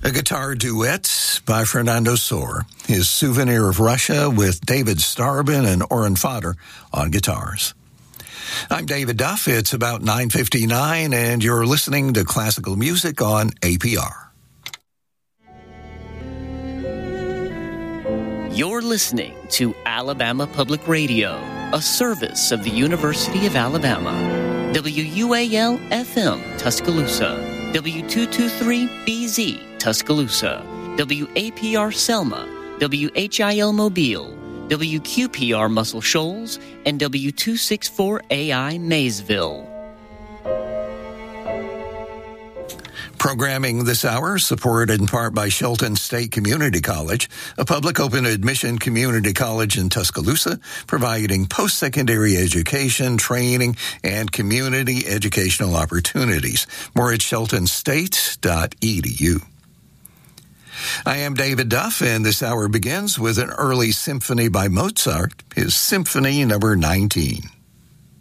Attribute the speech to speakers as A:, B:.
A: A guitar duet by Fernando Sor, his Souvenir of Russia with David Starobin and Oren Fodder on guitars. I'm David Duff. It's about 9:59, and you're listening to classical music on APR.
B: You're listening to Alabama Public Radio, a service of the University of Alabama. WUAL-FM, Tuscaloosa. W223BZ, Tuscaloosa. WAPR Selma. WHIL Mobile. WQPR Muscle Shoals. And W264AI Maysville.
A: Programming this hour supported in part by Shelton State Community College, a public open admission community college in Tuscaloosa, providing post-secondary education, training, and community educational opportunities. More at sheltonstate.edu. I am David Duff, and this hour begins with an early symphony by Mozart, his Symphony number 19.